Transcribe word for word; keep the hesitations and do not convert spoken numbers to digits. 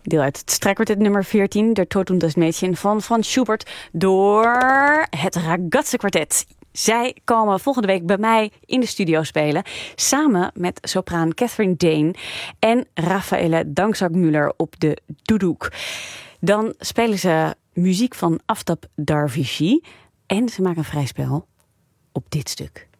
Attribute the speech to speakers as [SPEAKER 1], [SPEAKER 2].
[SPEAKER 1] Deel uit het strijkkwartet nummer veertien, Der Tod und das Mädchen van Franz Schubert, door het Ragazze Kwartet. Zij komen volgende week bij mij in de studio spelen, samen met sopraan Catherine Dane en Raffaele Dankzak-Müller op de duduk. Dan spelen ze muziek van Aftab Darvishi en ze maken een vrij spel op dit stuk.